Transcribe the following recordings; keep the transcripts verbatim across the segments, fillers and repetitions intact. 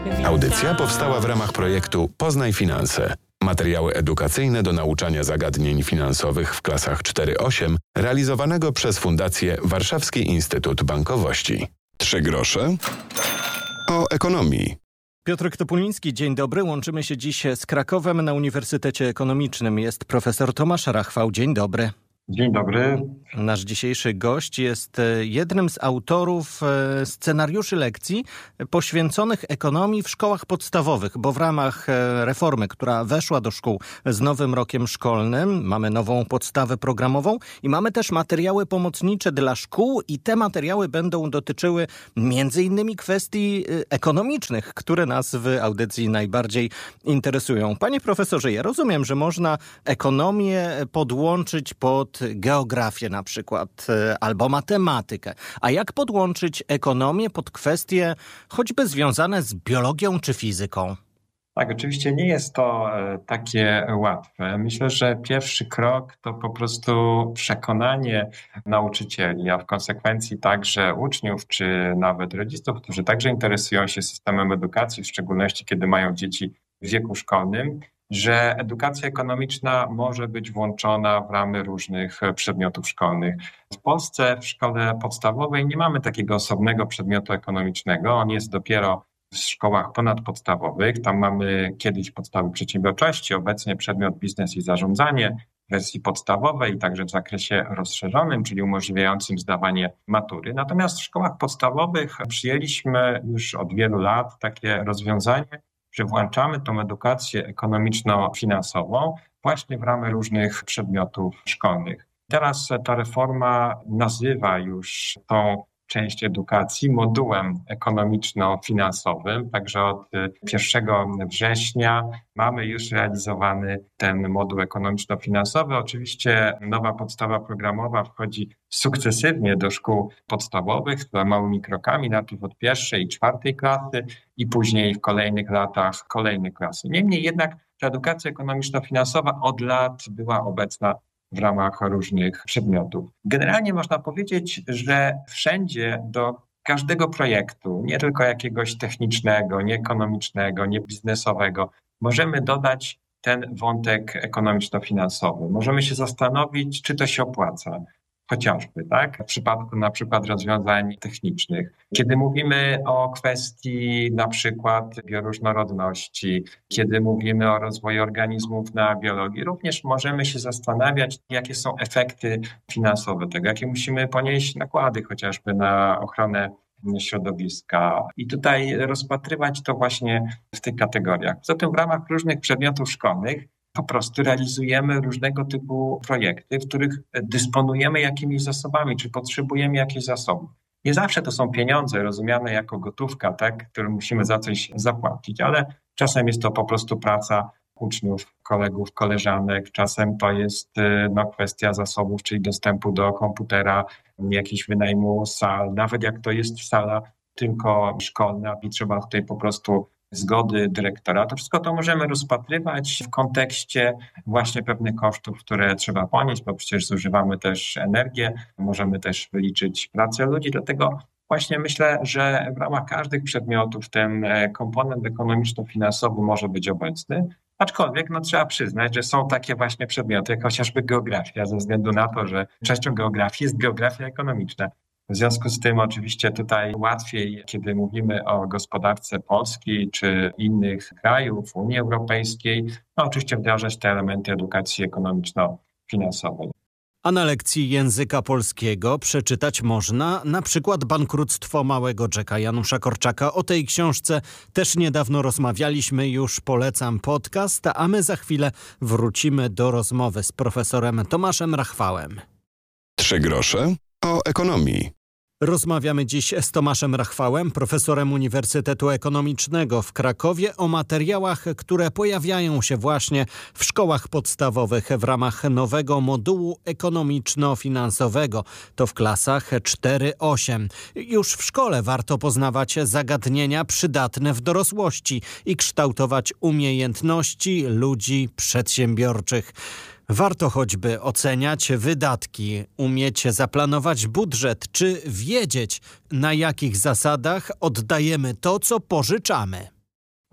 Audycja powstała w ramach projektu Poznaj Finanse. Materiały edukacyjne do nauczania zagadnień finansowych w klasach cztery osiem realizowanego przez Fundację Warszawski Instytut Bankowości. Trzy grosze o ekonomii. Piotr Topuliński, dzień dobry. Łączymy się dziś z Krakowem na Uniwersytecie Ekonomicznym. Jest profesor Tomasz Rachwał. Dzień dobry. Dzień dobry. Nasz dzisiejszy gość jest jednym z autorów scenariuszy lekcji poświęconych ekonomii w szkołach podstawowych, bo w ramach reformy, która weszła do szkół z nowym rokiem szkolnym, mamy nową podstawę programową i mamy też materiały pomocnicze dla szkół i te materiały będą dotyczyły między innymi kwestii ekonomicznych, które nas w audycji najbardziej interesują. Panie profesorze, ja rozumiem, że można ekonomię podłączyć pod geografię na przykład, albo matematykę. A jak podłączyć ekonomię pod kwestie choćby związane z biologią czy fizyką? Tak, oczywiście nie jest to takie łatwe. Myślę, że pierwszy krok to po prostu przekonanie nauczycieli, a w konsekwencji także uczniów, czy nawet rodziców, którzy także interesują się systemem edukacji, w szczególności kiedy mają dzieci w wieku szkolnym, że edukacja ekonomiczna może być włączona w ramy różnych przedmiotów szkolnych. W Polsce w szkole podstawowej nie mamy takiego osobnego przedmiotu ekonomicznego. On jest dopiero w szkołach ponadpodstawowych. Tam mamy kiedyś podstawy przedsiębiorczości, obecnie przedmiot biznes i zarządzanie w wersji podstawowej i także w zakresie rozszerzonym, czyli umożliwiającym zdawanie matury. Natomiast w szkołach podstawowych przyjęliśmy już od wielu lat takie rozwiązanie, że włączamy tą edukację ekonomiczno-finansową właśnie w ramy różnych przedmiotów szkolnych. Teraz ta reforma nazywa już tą część edukacji modułem ekonomiczno-finansowym, także od pierwszego września mamy już realizowany ten moduł ekonomiczno-finansowy. Oczywiście nowa podstawa programowa wchodzi sukcesywnie do szkół podstawowych, małymi krokami, najpierw od pierwszej i czwartej klasy i później w kolejnych latach kolejne klasy. Niemniej jednak ta edukacja ekonomiczno-finansowa od lat była obecna w ramach różnych przedmiotów. Generalnie można powiedzieć, że wszędzie do każdego projektu, nie tylko jakiegoś technicznego, nie ekonomicznego, nie biznesowego, możemy dodać ten wątek ekonomiczno-finansowy. Możemy się zastanowić, czy to się opłaca. Chociażby, tak? W przypadku na przykład rozwiązań technicznych. Kiedy mówimy o kwestii na przykład bioróżnorodności, kiedy mówimy o rozwoju organizmów na biologii, również możemy się zastanawiać, jakie są efekty finansowe tego, jakie musimy ponieść nakłady chociażby na ochronę środowiska i tutaj rozpatrywać to właśnie w tych kategoriach. Zatem w ramach różnych przedmiotów szkolnych po prostu realizujemy różnego typu projekty, w których dysponujemy jakimiś zasobami, czy potrzebujemy jakichś zasobów. Nie zawsze to są pieniądze rozumiane jako gotówka, tak, które musimy za coś zapłacić, ale czasem jest to po prostu praca uczniów, kolegów, koleżanek, czasem to jest no, kwestia zasobów, czyli dostępu do komputera, jakiś wynajmu sal, nawet jak to jest sala tylko szkolna i trzeba tutaj po prostu zgody dyrektora, to wszystko to możemy rozpatrywać w kontekście właśnie pewnych kosztów, które trzeba ponieść, bo przecież zużywamy też energię, możemy też wyliczyć pracę ludzi, dlatego właśnie myślę, że w ramach każdych przedmiotów ten komponent ekonomiczno-finansowy może być obecny, aczkolwiek no, trzeba przyznać, że są takie właśnie przedmioty, jak chociażby geografia, ze względu na to, że częścią geografii jest geografia ekonomiczna. W związku z tym oczywiście tutaj łatwiej, kiedy mówimy o gospodarce Polski czy innych krajów Unii Europejskiej, no oczywiście wdrażać te elementy edukacji ekonomiczno-finansowej. A na lekcji języka polskiego przeczytać można na przykład Bankructwo małego Jacka Janusza Korczaka. O tej książce też niedawno rozmawialiśmy, już polecam podcast, a my za chwilę wrócimy do rozmowy z profesorem Tomaszem Rachwałem. Trzy grosze o ekonomii. Rozmawiamy dziś z Tomaszem Rachwałem, profesorem Uniwersytetu Ekonomicznego w Krakowie, o materiałach, które pojawiają się właśnie w szkołach podstawowych w ramach nowego modułu ekonomiczno-finansowego. To w klasach cztery osiem. Już w szkole warto poznawać zagadnienia przydatne w dorosłości i kształtować umiejętności ludzi przedsiębiorczych. Warto choćby oceniać wydatki, umieć zaplanować budżet, czy wiedzieć, na jakich zasadach oddajemy to, co pożyczamy.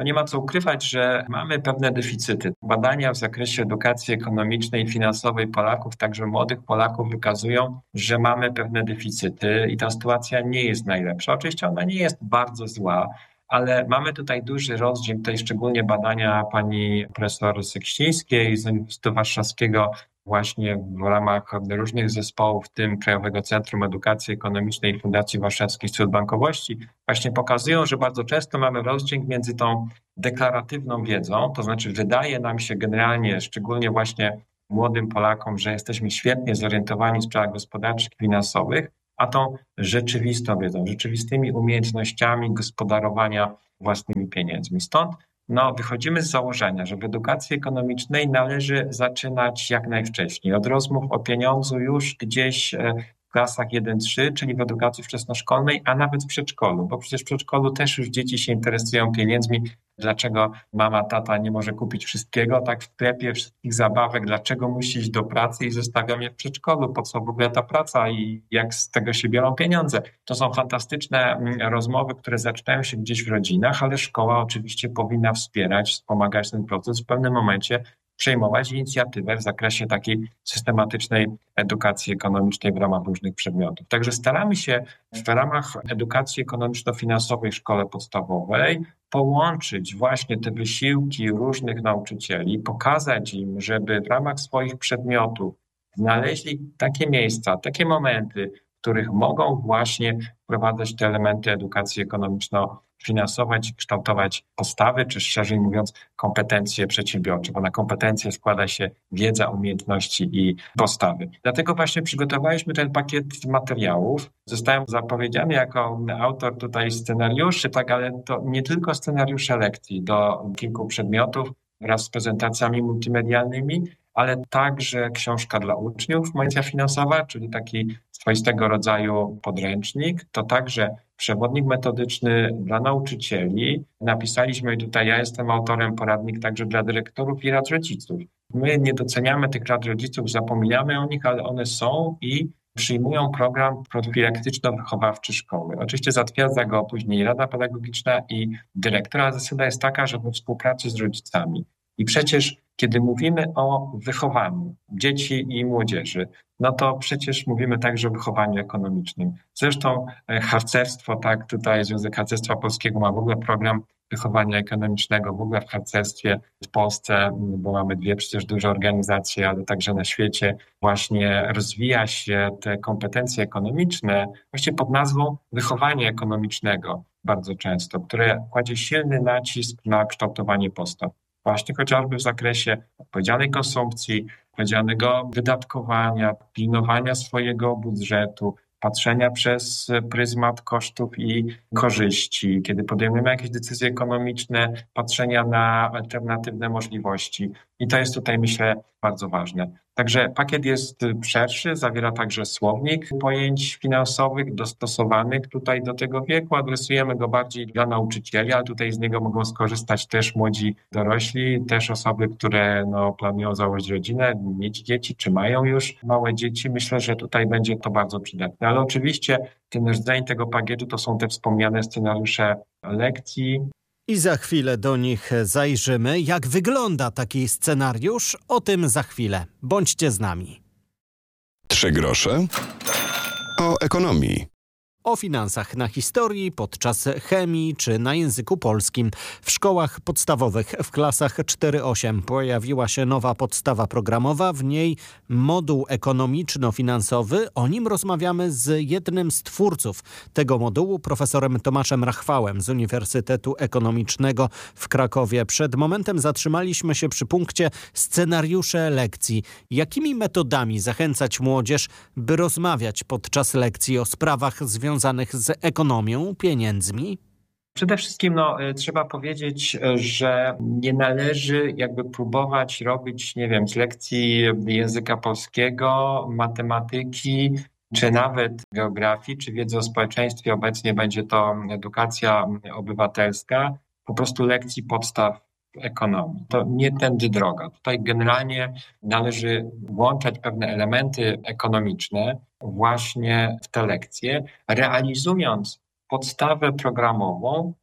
No nie ma co ukrywać, że mamy pewne deficyty. Badania w zakresie edukacji ekonomicznej i finansowej Polaków, także młodych Polaków, wykazują, że mamy pewne deficyty i ta sytuacja nie jest najlepsza. Oczywiście ona nie jest bardzo zła, ale mamy tutaj duży rozdźwięk, tutaj szczególnie badania pani profesor Seksińskiej z Uniwersytetu Warszawskiego właśnie w ramach różnych zespołów, w tym Krajowego Centrum Edukacji Ekonomicznej i Fundacji Warszawskiej Instytut Bankowości, właśnie pokazują, że bardzo często mamy rozdźwięk między tą deklaratywną wiedzą, to znaczy wydaje nam się generalnie, szczególnie właśnie młodym Polakom, że jesteśmy świetnie zorientowani w sprawach gospodarczych i finansowych, a tą rzeczywistą wiedzą, rzeczywistymi umiejętnościami gospodarowania własnymi pieniędzmi. Stąd no, wychodzimy z założenia, że w edukacji ekonomicznej należy zaczynać jak najwcześniej, od rozmów o pieniądzu już gdzieś w klasach jeden trzy, czyli w edukacji wczesnoszkolnej, a nawet w przedszkolu, bo przecież w przedszkolu też już dzieci się interesują pieniędzmi. Dlaczego mama, tata nie może kupić wszystkiego, tak w sklepie, wszystkich zabawek, dlaczego musi iść do pracy i zostawiam je w przedszkolu, po co w ogóle ta praca i jak z tego się biorą pieniądze. To są fantastyczne rozmowy, które zaczynają się gdzieś w rodzinach, ale szkoła oczywiście powinna wspierać, wspomagać ten proces, w pewnym momencie przejmować inicjatywę w zakresie takiej systematycznej edukacji ekonomicznej w ramach różnych przedmiotów. Także staramy się w ramach edukacji ekonomiczno-finansowej w szkole podstawowej połączyć właśnie te wysiłki różnych nauczycieli, pokazać im, żeby w ramach swoich przedmiotów znaleźli takie miejsca, takie momenty, w których mogą właśnie wprowadzać te elementy edukacji ekonomiczno-finansowej, kształtować postawy, czy szerzej mówiąc kompetencje przedsiębiorcze, bo na kompetencje składa się wiedza, umiejętności i postawy. Dlatego właśnie przygotowaliśmy ten pakiet materiałów. Zostałem zapowiedziany jako autor tutaj scenariuszy, tak, ale to nie tylko scenariusze lekcji do kilku przedmiotów wraz z prezentacjami multimedialnymi, ale także książka dla uczniów, Motywacja finansowa, czyli taki swoistego rodzaju podręcznik. To także przewodnik metodyczny dla nauczycieli. Napisaliśmy tutaj, ja jestem autorem, poradnik także dla dyrektorów i rad rodziców. My nie doceniamy tych rad rodziców, zapominamy o nich, ale one są i przyjmują program profilaktyczno-wychowawczy szkoły. Oczywiście zatwierdza go później Rada Pedagogiczna i dyrektor, ale zasada jest taka, że we współpracy z rodzicami. I przecież kiedy mówimy o wychowaniu dzieci i młodzieży, no to przecież mówimy także o wychowaniu ekonomicznym. Zresztą harcerstwo, tak, tutaj Związek Harcerstwa Polskiego ma w ogóle program wychowania ekonomicznego, w ogóle w harcerstwie w Polsce, bo mamy dwie przecież duże organizacje, ale także na świecie właśnie rozwija się te kompetencje ekonomiczne właśnie pod nazwą wychowania ekonomicznego bardzo często, które kładzie silny nacisk na kształtowanie postaw. Właśnie chociażby w zakresie odpowiedzialnej konsumpcji, odpowiedzialnego wydatkowania, pilnowania swojego budżetu, patrzenia przez pryzmat kosztów i korzyści, kiedy podejmujemy jakieś decyzje ekonomiczne, patrzenia na alternatywne możliwości. I to jest tutaj, myślę, bardzo ważne. Także pakiet jest szerszy, zawiera także słownik pojęć finansowych dostosowanych tutaj do tego wieku. Adresujemy go bardziej dla nauczycieli, ale tutaj z niego mogą skorzystać też młodzi dorośli, też osoby, które no, planują założyć rodzinę, mieć dzieci, czy mają już małe dzieci. Myślę, że tutaj będzie to bardzo przydatne. Ale oczywiście ten rdzeń tego pakietu to są te wspomniane scenariusze lekcji. I za chwilę do nich zajrzymy. Jak wygląda taki scenariusz? O tym za chwilę. Bądźcie z nami. Trzy grosze o ekonomii. O finansach na historii, podczas chemii czy na języku polskim. W szkołach podstawowych w klasach cztery osiem pojawiła się nowa podstawa programowa, w niej moduł ekonomiczno-finansowy. O nim rozmawiamy z jednym z twórców tego modułu, profesorem Tomaszem Rachwałem z Uniwersytetu Ekonomicznego w Krakowie. Przed momentem zatrzymaliśmy się przy punkcie scenariusze lekcji. Jakimi metodami zachęcać młodzież, by rozmawiać podczas lekcji o sprawach związanych związanych z ekonomią, pieniędzmi? Przede wszystkim no, trzeba powiedzieć, że nie należy jakby próbować robić, nie wiem, z lekcji języka polskiego, matematyki, czy nawet geografii, czy wiedzy o społeczeństwie. Obecnie będzie to edukacja obywatelska, po prostu lekcji podstaw ekonomii. To nie tędy droga. Tutaj generalnie należy włączać pewne elementy ekonomiczne właśnie w te lekcje, realizując podstawę programową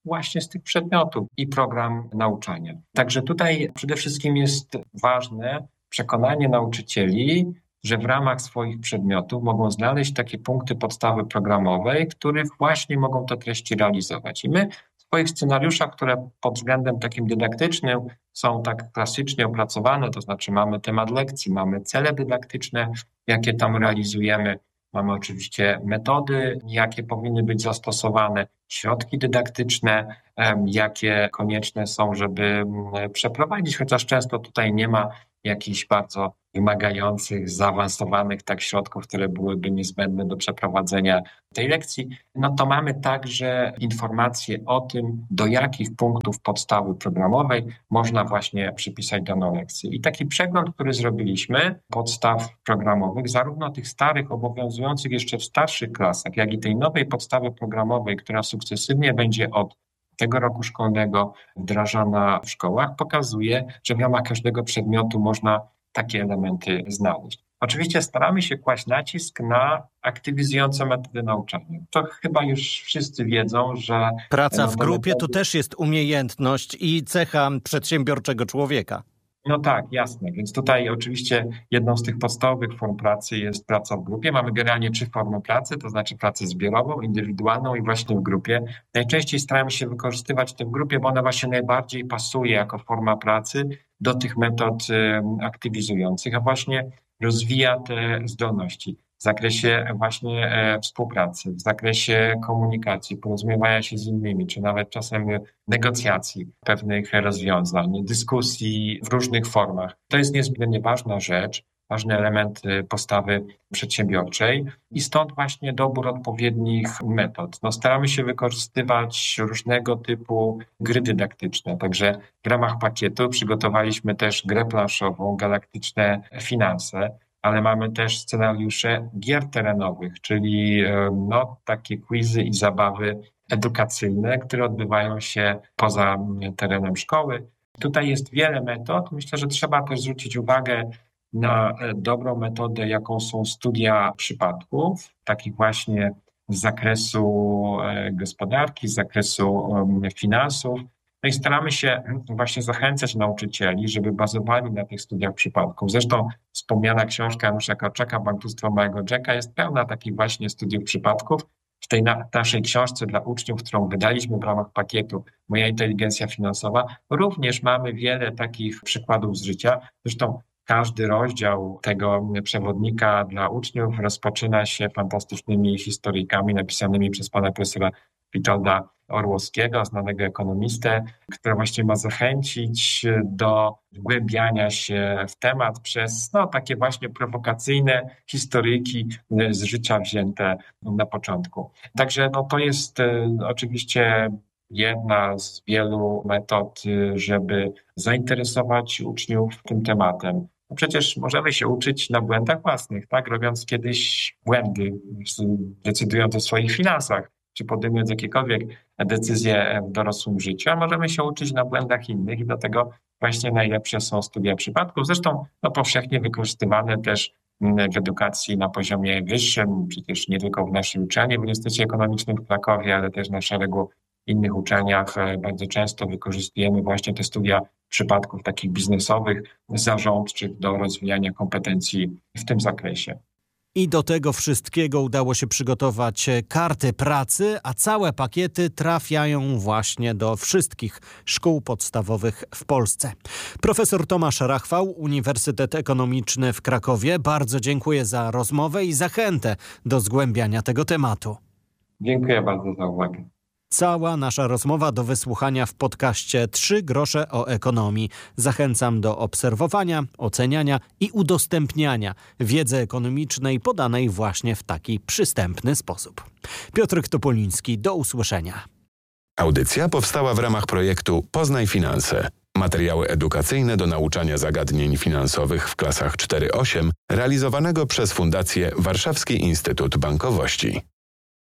właśnie z tych przedmiotów i program nauczania. Także tutaj przede wszystkim jest ważne przekonanie nauczycieli, że w ramach swoich przedmiotów mogą znaleźć takie punkty podstawy programowej, których właśnie mogą te treści realizować. I my w swoich scenariuszach, które pod względem takim dydaktycznym są tak klasycznie opracowane, to znaczy mamy temat lekcji, mamy cele dydaktyczne, jakie tam realizujemy, mamy oczywiście metody, jakie powinny być zastosowane, środki dydaktyczne, jakie konieczne są, żeby przeprowadzić, chociaż często tutaj nie ma jakichś bardzo wymagających, zaawansowanych tak środków, które byłyby niezbędne do przeprowadzenia tej lekcji, no to mamy także informacje o tym, do jakich punktów podstawy programowej można właśnie przypisać daną lekcję. I taki przegląd, który zrobiliśmy, podstaw programowych, zarówno tych starych, obowiązujących jeszcze w starszych klasach, jak i tej nowej podstawy programowej, która sukcesywnie będzie od tego roku szkolnego wdrażana w szkołach, pokazuje, że w ramach każdego przedmiotu można takie elementy znaleźć. Oczywiście staramy się kłaść nacisk na aktywizujące metody nauczania. To chyba już wszyscy wiedzą, że... Praca w no, grupie metody... to też jest umiejętność i cecha przedsiębiorczego człowieka. No tak, jasne. Więc tutaj oczywiście jedną z tych podstawowych form pracy jest praca w grupie. Mamy generalnie trzy formy pracy, to znaczy pracę zbiorową, indywidualną i właśnie w grupie. Najczęściej staramy się wykorzystywać tę w grupie, bo ona właśnie najbardziej pasuje jako forma pracy do tych metod aktywizujących, a właśnie rozwija te zdolności w zakresie właśnie współpracy, w zakresie komunikacji, porozumiewania się z innymi, czy nawet czasem negocjacji pewnych rozwiązań, dyskusji w różnych formach. To jest niezmiernie ważna rzecz, ważny element postawy przedsiębiorczej i stąd właśnie dobór odpowiednich metod. No, staramy się wykorzystywać różnego typu gry dydaktyczne, także w ramach pakietu przygotowaliśmy też grę planszową, Galaktyczne Finanse, ale mamy też scenariusze gier terenowych, czyli no, takie quizy i zabawy edukacyjne, które odbywają się poza terenem szkoły. Tutaj jest wiele metod. Myślę, że trzeba też zwrócić uwagę na dobrą metodę, jaką są studia przypadków, takich właśnie z zakresu gospodarki, z zakresu finansów. No i staramy się właśnie zachęcać nauczycieli, żeby bazowali na tych studiach przypadków. Zresztą wspomniana książka Janusza Korczaka, Bankructwo Małego Jacka, jest pełna takich właśnie studiów przypadków. W tej na, naszej książce dla uczniów, którą wydaliśmy w ramach pakietu Moja inteligencja finansowa, również mamy wiele takich przykładów z życia. Zresztą każdy rozdział tego przewodnika dla uczniów rozpoczyna się fantastycznymi historyjkami napisanymi przez pana profesora Witolda Orłowskiego, znanego ekonomistę, który właśnie ma zachęcić do wgłębiania się w temat przez no, takie właśnie prowokacyjne historyjki z życia wzięte na początku. Także no, to jest e, oczywiście jedna z wielu metod, żeby zainteresować uczniów tym tematem. No przecież możemy się uczyć na błędach własnych, tak? Robiąc kiedyś błędy, decydując o swoich finansach, czy podejmując jakiekolwiek decyzje w dorosłym życiu, a możemy się uczyć na błędach innych i do tego właśnie najlepsze są studia przypadków. Zresztą no, powszechnie wykorzystywane też w edukacji na poziomie wyższym, przecież nie tylko w naszej uczelni w Uniwersytecie Ekonomicznym w Krakowie, ale też na szeregu innych uczelniach bardzo często wykorzystujemy właśnie te studia przypadków takich biznesowych, zarządczych do rozwijania kompetencji w tym zakresie. I do tego wszystkiego udało się przygotować karty pracy, a całe pakiety trafiają właśnie do wszystkich szkół podstawowych w Polsce. Profesor Tomasz Rachwał, Uniwersytet Ekonomiczny w Krakowie, bardzo dziękuję za rozmowę i zachętę do zgłębiania tego tematu. Dziękuję bardzo za uwagę. Cała nasza rozmowa do wysłuchania w podcaście Trzy grosze o ekonomii. Zachęcam do obserwowania, oceniania i udostępniania wiedzy ekonomicznej podanej właśnie w taki przystępny sposób. Piotrek Topoliński, do usłyszenia. Audycja powstała w ramach projektu Poznaj Finanse. Materiały edukacyjne do nauczania zagadnień finansowych w klasach cztery osiem realizowanego przez Fundację Warszawski Instytut Bankowości.